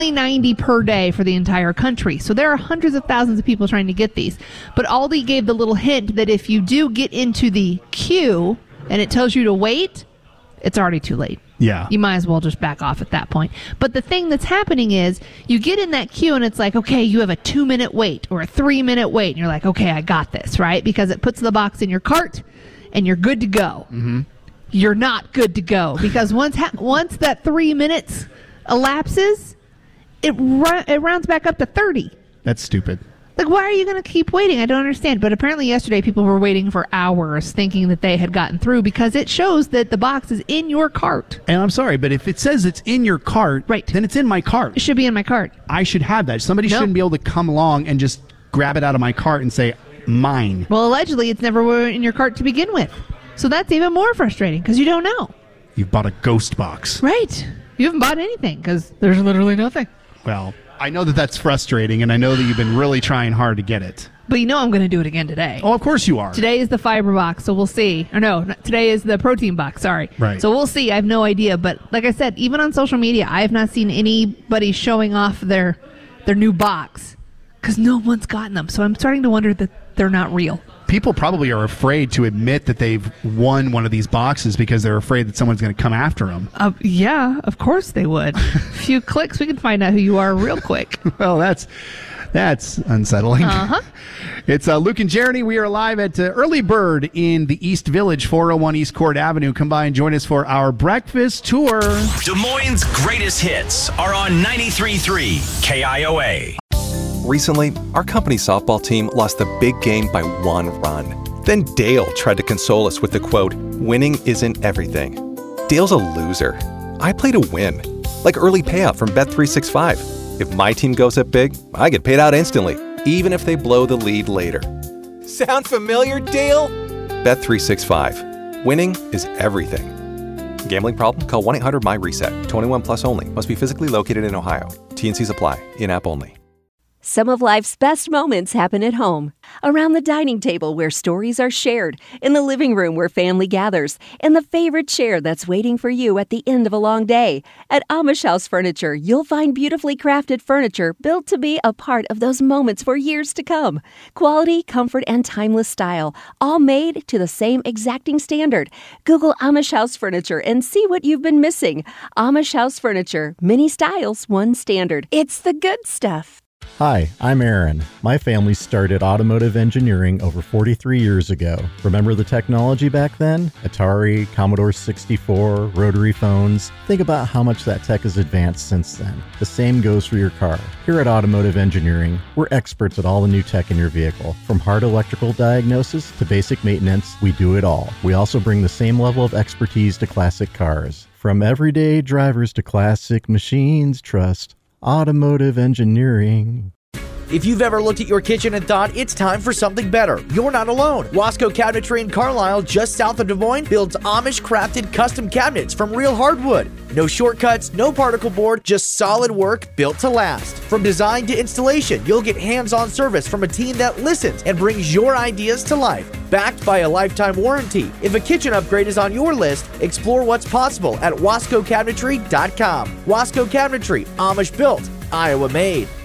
90 per day for the entire country. So there are hundreds of thousands of people trying to get these. But Aldi gave the little hint that if you do get into the queue and it tells you to wait, it's already too late. Yeah. You might as well just back off at that point. But the thing that's happening is you get in that queue and it's like, okay, you have a 2-minute wait or a 3-minute wait. And you're like, okay, I got this, right? Because it puts the box in your cart and you're good to go. Mm-hmm. You're not good to go because once that 3 minutes elapses, it rounds back up to 30. That's stupid. Like, why are you going to keep waiting? I don't understand. But apparently yesterday people were waiting for hours thinking that they had gotten through because it shows that the box is in your cart. And I'm sorry, but if it says it's in your cart, right, then it's in my cart. It should be in my cart. I should have that. Somebody shouldn't be able to come along and just grab it out of my cart and say, mine. Well, allegedly it's never in your cart to begin with. So that's even more frustrating because you don't know. You've bought a ghost box. Right. You haven't bought anything because there's literally nothing. Well, I know that that's frustrating, and I know that you've been really trying hard to get it. But you know I'm going to do it again today. Oh, of course you are. Today is the fiber box, so we'll see. Or no, today is the protein box, sorry. Right. So we'll see. I have no idea. But like I said, even on social media, I have not seen anybody showing off their new box because no one's gotten them. So I'm starting to wonder that they're not real. People probably are afraid to admit that they've won one of these boxes because they're afraid that someone's going to come after them. Yeah, of course they would. A few clicks, we can find out who you are real quick. Well, that's unsettling. Uh-huh. It's Luke and Jeremy. We are live at Early Bird in the East Village, 401 East Court Avenue. Come by and join us for our breakfast tour. Des Moines' greatest hits are on 93.3 KIOA. Recently, our company softball team lost the big game by 1 run. Then Dale tried to console us with the quote, "Winning isn't everything." Dale's a loser. I play to win, like early payout from Bet365. If my team goes up big, I get paid out instantly, even if they blow the lead later. Sound familiar, Dale? Bet365. Winning is everything. Gambling problem? Call 1-800-MY-RESET. 21 plus only. Must be physically located in Ohio. T&Cs apply. In-app only. Some of life's best moments happen at home. Around the dining table where stories are shared, in the living room where family gathers, in the favorite chair that's waiting for you at the end of a long day. At Amish House Furniture, you'll find beautifully crafted furniture built to be a part of those moments for years to come. Quality, comfort, and timeless style, all made to the same exacting standard. Google Amish House Furniture and see what you've been missing. Amish House Furniture, many styles, one standard. It's the good stuff. Hi, I'm Aaron. My family started automotive engineering over 43 years ago. Remember the technology back then? Atari, Commodore 64, rotary phones. Think about how much that tech has advanced since then. The same goes for your car. Here at Automotive Engineering, we're experts at all the new tech in your vehicle. From hard electrical diagnosis to basic maintenance, we do it all. We also bring the same level of expertise to classic cars. From everyday drivers to classic machines, trust Automotive Engineering. If you've ever looked at your kitchen and thought it's time for something better, you're not alone. Wasco Cabinetry in Carlisle, just south of Des Moines, builds Amish-crafted custom cabinets from real hardwood. No shortcuts, no particle board, just solid work built to last. From design to installation, you'll get hands-on service from a team that listens and brings your ideas to life. Backed by a lifetime warranty. If a kitchen upgrade is on your list, explore what's possible at WascoCabinetry.com. Wasco Cabinetry, Amish built, Iowa made.